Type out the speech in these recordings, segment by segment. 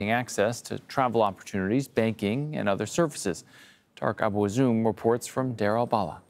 access to travel opportunities, banking, and other services. Tarek Abu Azoum reports from Deir al-Balah.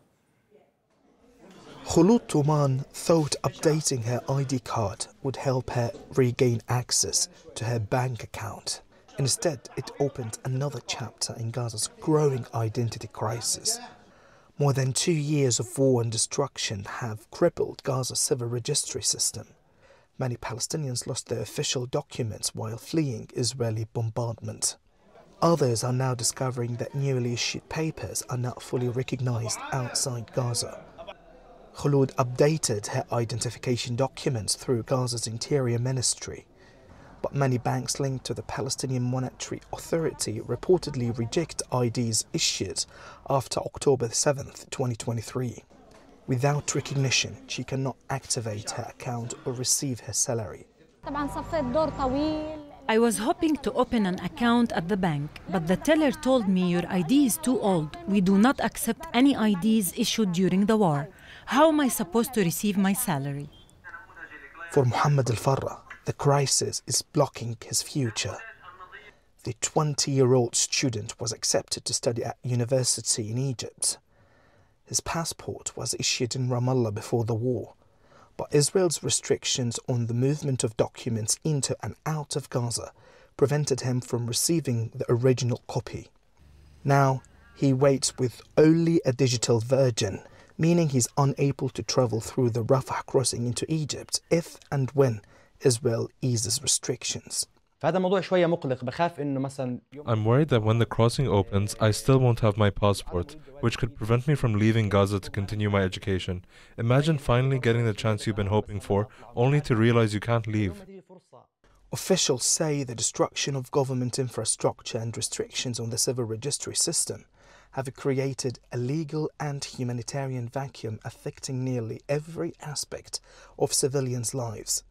Khulud Touman thought updating her ID card would help her regain access to her bank account. Instead, it opened another chapter in Gaza's growing identity crisis. More than 2 years of war and destruction have crippled Gaza's civil registry system. Many Palestinians lost their official documents while fleeing Israeli bombardment. Others are now discovering that newly issued papers are not fully recognized outside Gaza. Khulud updated her identification documents through Gaza's Interior Ministry, but many banks linked to the Palestinian Monetary Authority reportedly reject IDs issued after October 7, 2023. Without recognition, she cannot activate her account or receive her salary. I was hoping to open an account at the bank, but the teller told me your ID is too old. We do not accept any IDs issued during the war. How am I supposed to receive my salary? For Mohammed Al-Farra, the crisis is blocking his future. The 20-year-old student was accepted to study at university in Egypt. His passport was issued in Ramallah before the war, but Israel's restrictions on the movement of documents into and out of Gaza prevented him from receiving the original copy. Now, he waits with only a digital version, meaning he's unable to travel through the Rafah crossing into Egypt if and when Israel eases restrictions. I'm worried that when the crossing opens, I still won't have my passport, which could prevent me from leaving Gaza to continue my education. Imagine finally getting the chance you've been hoping for, only to realize you can't leave. Officials say the destruction of government infrastructure and restrictions on the civil registry system have created a legal and humanitarian vacuum affecting nearly every aspect of civilians' lives.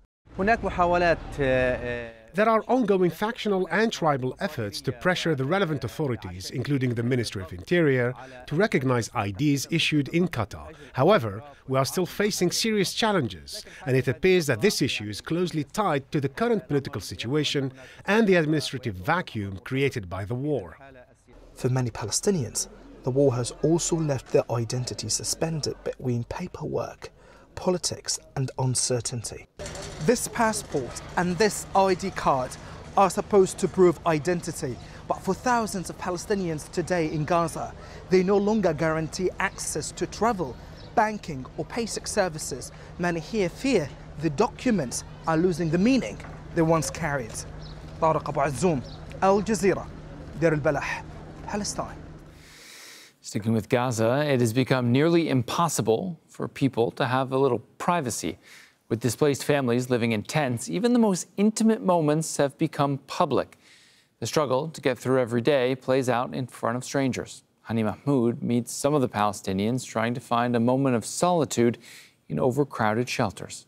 There are ongoing factional and tribal efforts to pressure the relevant authorities, including the Ministry of Interior, to recognize IDs issued in Qatar. However, we are still facing serious challenges, and it appears that this issue is closely tied to the current political situation and the administrative vacuum created by the war. For many Palestinians, the war has also left their identity suspended between paperwork, politics and uncertainty. This passport and this ID card are supposed to prove identity, but for thousands of Palestinians today in Gaza, they no longer guarantee access to travel, banking or basic services. Many here fear the documents are losing the meaning they once carried. Tarek Abu Azoum, Al Jazeera, Deir al-Balah, Palestine. Sticking with Gaza, it has become nearly impossible for people to have a little privacy. With displaced families living in tents, even the most intimate moments have become public. The struggle to get through every day plays out in front of strangers. Hani Mahmoud meets some of the Palestinians trying to find a moment of solitude in overcrowded shelters.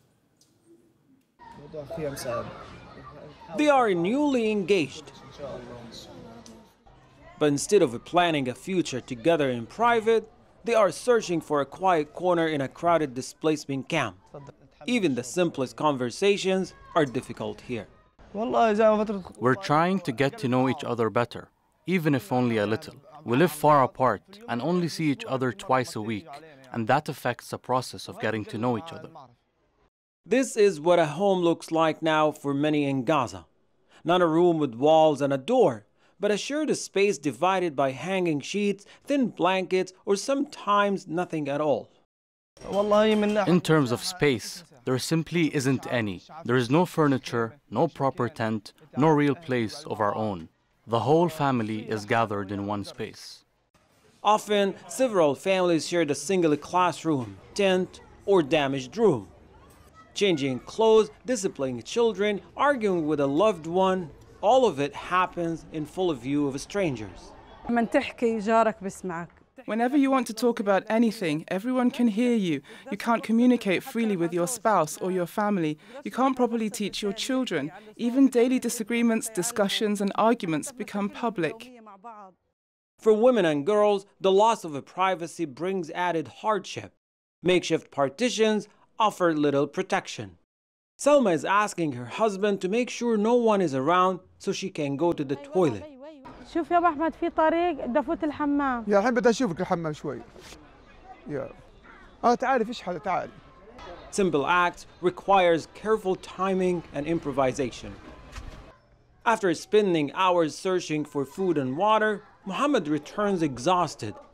They are newly engaged. But instead of planning a future together in private, they are searching for a quiet corner in a crowded displacement camp. Even the simplest conversations are difficult here. We're trying to get to know each other better, even if only a little. We live far apart and only see each other twice a week, and that affects the process of getting to know each other. This is what a home looks like now for many in Gaza. Not a room with walls and a door, but a shared space divided by hanging sheets, thin blankets, or sometimes nothing at all. In terms of space, there simply isn't any. There is no furniture, no proper tent, no real place of our own. The whole family is gathered in one space. Often, several families shared a single classroom, tent, or damaged room. Changing clothes, disciplining children, arguing with a loved one, all of it happens in full view of strangers. Whenever you want to talk about anything, everyone can hear you. You can't communicate freely with your spouse or your family. You can't properly teach your children. Even daily disagreements, discussions, and arguments become public. For women and girls, the loss of privacy brings added hardship. Makeshift partitions offer little protection. Selma is asking her husband to make sure no one is around so she can go to the toilet. شوف يا ابو احمد في طريق بدي افوت الحمام. يا الحين بدي اشوفك الحمام شوي. يا تعالي فيش حدا تعالي. Simple act requires careful timing and improvisation. After spending hours searching for food and water, Muhammad returns exhausted